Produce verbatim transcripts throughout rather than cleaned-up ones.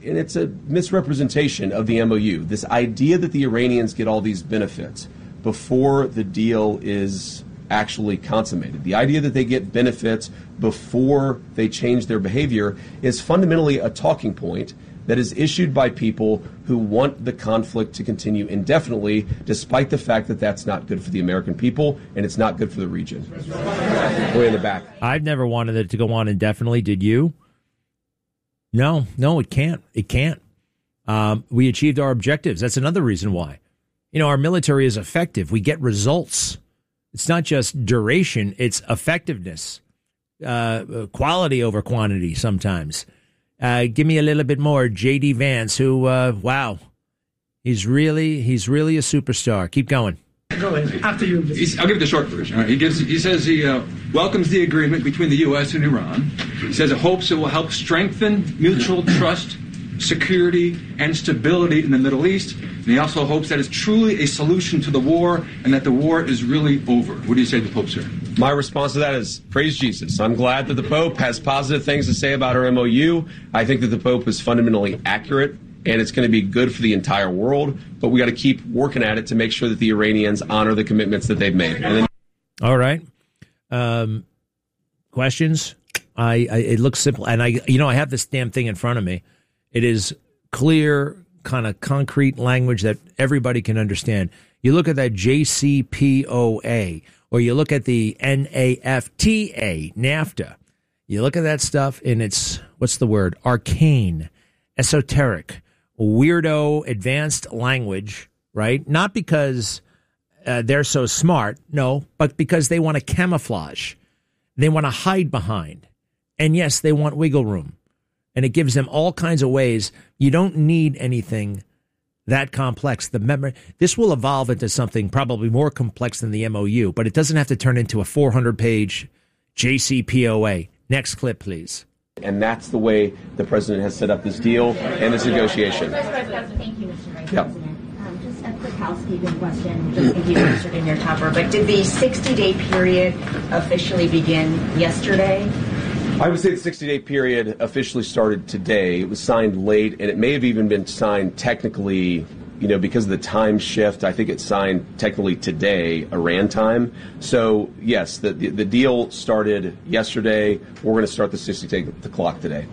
and it's a misrepresentation of the M O U. This idea that the Iranians get all these benefits before the deal is actually consummated. The idea that they get benefits before they change their behavior is fundamentally a talking point that is issued by people who want the conflict to continue indefinitely, despite the fact that that's not good for the American people and it's not good for the region. Way in the back. I've never wanted it to go on indefinitely. Did you? No, no, it can't. It can't. Um, we achieved our objectives. That's another reason why. You know, our military is effective. We get results. It's not just duration, it's effectiveness. Uh, quality over quantity sometimes. Uh, give me a little bit more. J D Vance, who, uh, wow, he's really, he's really a superstar. Keep going. Go ahead. After you. He's, I'll give the short version. All right. He gives. He says he uh, welcomes the agreement between the U S and Iran. He says it hopes it will help strengthen mutual trust, security, and stability in the Middle East. And he also hopes that it's truly a solution to the war and that the war is really over. What do you say to the Pope, sir? My response to that is praise Jesus. I'm glad that the Pope has positive things to say about our M O U. I think that the Pope is fundamentally accurate, and it's going to be good for the entire world. But we got to keep working at it to make sure that the Iranians honor the commitments that they've made. And then- All right. Um, questions? I, I it looks simple, and I you know I have this damn thing in front of me. It is clear, kind of concrete language that everybody can understand. You look at that J C P O A, or you look at the N A F T A, NAFTA. You look at that stuff, and it's, what's the word? Arcane, esoteric, weirdo, advanced language, right? Not because uh, they're so smart, no, but because they want to camouflage. They want to hide behind. And yes, they want wiggle room. And it gives them all kinds of ways. You don't need anything that complex. The mem- This will evolve into something probably more complex than the M O U, but it doesn't have to turn into a four hundred page J C P O A. Next clip, please. And that's the way the president has set up this deal and this negotiation. Thank you, Mister Vice Yep. President. Um, just a quick housekeeping question, just think you answered in your topper, but did the sixty-day period officially begin yesterday? I would say the sixty-day period officially started today. It was signed late, and it may have even been signed technically, you know, because of the time shift. I think it's signed technically today, Iran time. So, yes, the the, the deal started yesterday. We're going to start the sixty-day the clock today.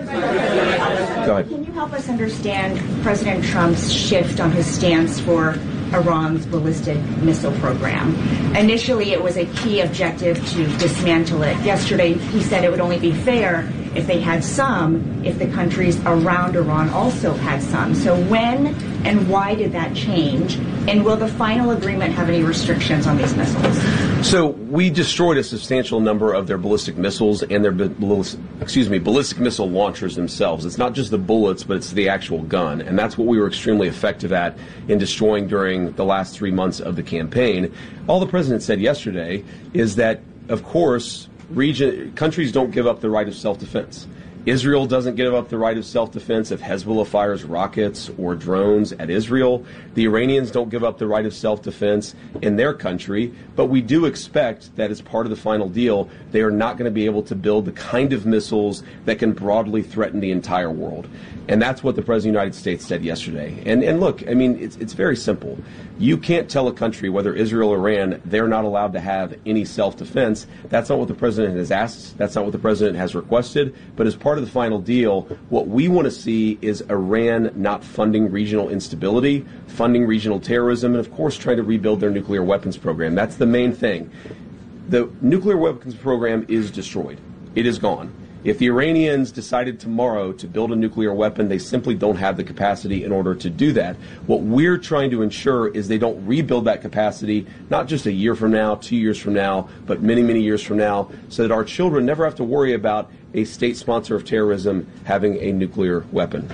Go ahead. Can you help us understand President Trump's shift on his stance for Iran's ballistic missile program? Initially, it was a key objective to dismantle it. Yesterday, he said it would only be fair if they had some, if the countries around Iran also had some. So when and why did that change? And will the final agreement have any restrictions on these missiles? So we destroyed a substantial number of their ballistic missiles and their ballistic, excuse me, ballistic missile launchers themselves. It's not just the bullets, but it's the actual gun. And that's what we were extremely effective at in destroying during the last three months of the campaign. All the president said yesterday is that, of course, region countries don't give up the right of self-defense. Israel doesn't give up the right of self-defense if Hezbollah fires rockets or drones at Israel. The Iranians don't give up the right of self-defense in their country. But we do expect that as part of the final deal, they are not going to be able to build the kind of missiles that can broadly threaten the entire world. And that's what the President of the United States said yesterday. And and look, I mean, it's it's very simple. You can't tell a country, whether Israel or Iran, they're not allowed to have any self-defense. That's not what the President has asked. That's not what the President has requested. But as part of the final deal, what we want to see is Iran not funding regional instability, funding regional terrorism, and, of course, trying to rebuild their nuclear weapons program. That's the main thing. The nuclear weapons program is destroyed. It is gone. If the Iranians decided tomorrow to build a nuclear weapon, they simply don't have the capacity in order to do that. What we're trying to ensure is they don't rebuild that capacity, not just a year from now, two years from now, but many, many years from now, so that our children never have to worry about a state sponsor of terrorism having a nuclear weapon.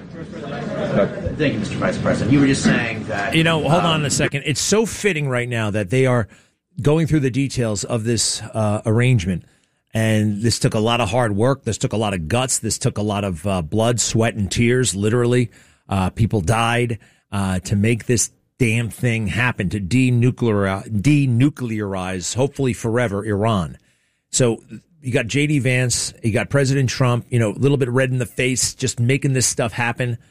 But, Thank you, Mister Vice President. You were just saying that... You know, hold um, on a second. It's so fitting right now that they are going through the details of this uh, arrangement. And this took a lot of hard work. This took a lot of guts. This took a lot of uh, blood, sweat, and tears, literally. Uh, people died uh, to make this damn thing happen, to denuclearize, denuclearize, hopefully forever, Iran. So you got J D Vance, you got President Trump, you know, a little bit red in the face, just making this stuff happen.